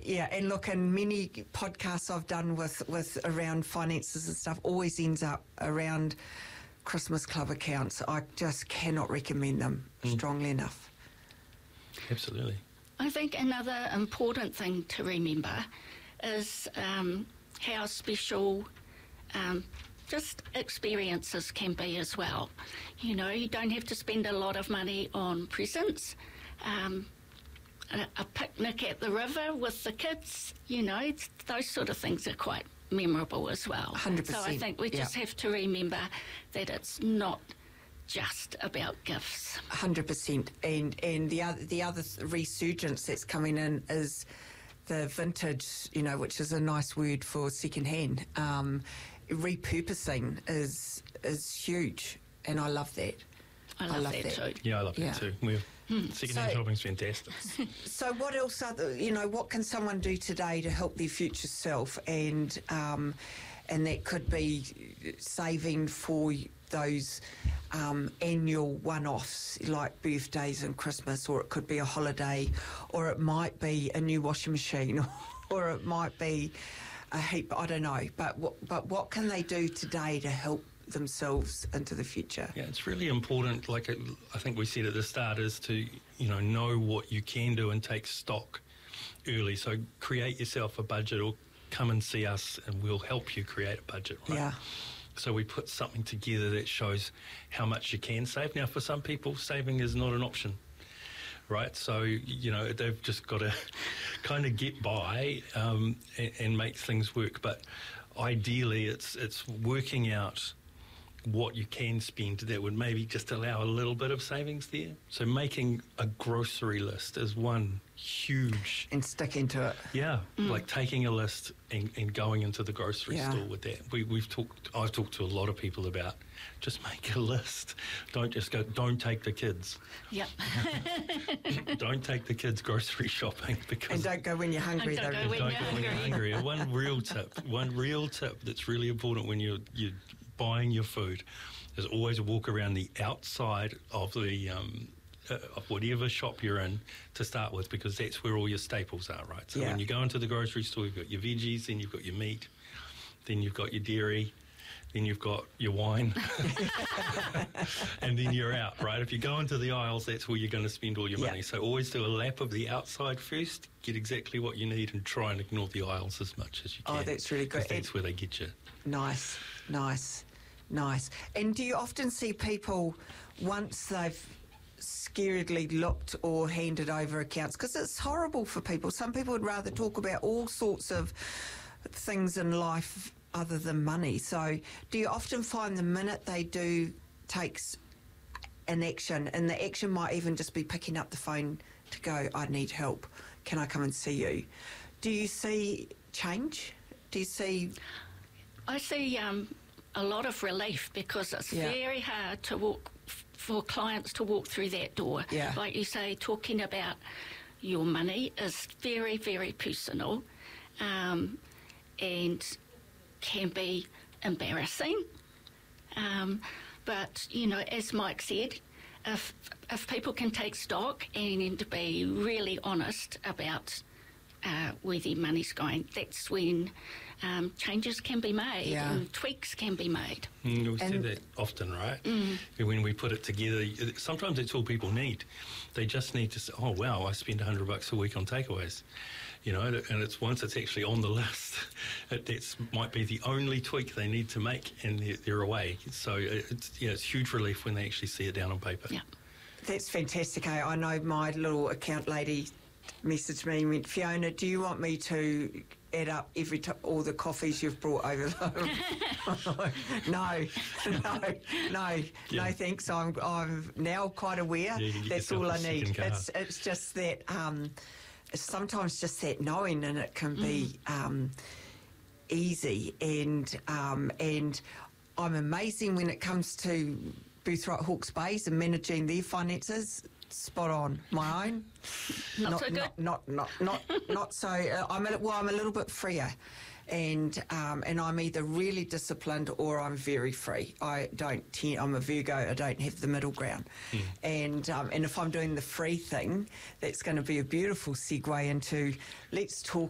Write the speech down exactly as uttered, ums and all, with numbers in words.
yeah, and look, in many podcasts I've done with, with around finances and stuff, always ends up around Christmas Club accounts. I just cannot recommend them mm. strongly enough. Absolutely. I think another important thing to remember is um, how special um, just experiences can be as well. You know, you don't have to spend a lot of money on presents. Um, a, a picnic at the river with the kids, you know, those sort of things are quite memorable as well. one hundred percent. So I think we just yeah. have to remember that it's not just about gifts. one hundred percent. And and the other the other resurgence that's coming in is the vintage, you know, which is a nice word for second-hand. Um, repurposing is is huge, and I love that. I love, I love that, that too. Yeah, I love yeah. that too. We're, hmm. Second-hand so, shopping's fantastic. So what else, other, you know, what can someone do today to help their future self? And um, and that could be saving for those um, annual one-offs like birthdays and Christmas, or it could be a holiday, or it might be a new washing machine, or it might be a heap, I don't know. But what, but what can they do today to help themselves into the future? Yeah, it's really important, like I think we said at the start, is to, you know, know what you can do and take stock early. So create yourself a budget, or come and see us and we'll help you create a budget, right? Yeah. So we put something together that shows how much you can save. Now, for some people, saving is not an option, right? So, you know, they've just got to kind of get by um, and, and make things work. But ideally, it's it's working out what you can spend that would maybe just allow a little bit of savings there. So making a grocery list is one huge... And sticking to it. Yeah, mm. like taking a list and, and going into the grocery yeah. store with that. We, we've talked, I've talked to a lot of people about just make a list. Don't just go, don't take the kids. Yep. Don't take the kids grocery shopping because... And don't go when you're hungry. Don't though. go when don't you're go hungry. when you're hungry. And one real tip, one real tip that's really important when you're, you're buying your food is always walk around the outside of the um, uh, of whatever shop you're in to start with, because that's where all your staples are, right? So yeah. when you go into the grocery store, you've got your veggies, then you've got your meat, then you've got your dairy, then you've got your wine, and then you're out, right? If you go into the aisles, that's where you're going to spend all your money. Yeah. So always do a lap of the outside first, get exactly what you need, and try and ignore the aisles as much as you can. Oh, that's really good. That's where they get you. Nice, nice. Nice. And do you often see people, once they've scaredly looked or handed over accounts, because it's horrible for people. Some people would rather talk about all sorts of things in life other than money. So do you often find the minute they do takes an action, and the action might even just be picking up the phone to go, I need help, can I come and see you? Do you see change? Do you see... I see... Um a lot of relief, because it's yeah. very hard to walk for clients to walk through that door. Yeah. Like you say, talking about your money is very, very personal, um, and can be embarrassing. Um, but, you know, as Mike said, if if people can take stock and be really honest about uh, where their money's going, that's when um, changes can be made yeah. and tweaks can be made. Mm, we and say that often, right? Mm. When we put it together, sometimes it's all people need. They just need to say, oh, wow, I spend one hundred bucks a week on takeaways. You know, and it's once it's actually on the list, it that's, might be the only tweak they need to make, and they're, they're away. So it's, yeah, it's huge relief when they actually see it down on paper. Yeah. That's fantastic. Eh? I know my little account lady messaged me and went, Fiona, do you want me to add up every t- all the coffees you've brought over? no, no, no, yeah. no, thanks. I'm I'm now quite aware. Yeah, that's all I need. It's it's just that um, it's sometimes just that knowing, and it can be mm. um, easy. And um, and I'm amazing when it comes to Birthright Hawke's Bays and managing their finances. Spot on. My own, not, not so good. Not not not not, not so. Uh, I'm a, well. I'm a little bit freer, and um, and I'm either really disciplined or I'm very free. I don't. Tend, I'm a Virgo. I don't have the middle ground, mm. and um, and if I'm doing the free thing, that's going to be a beautiful segue into let's talk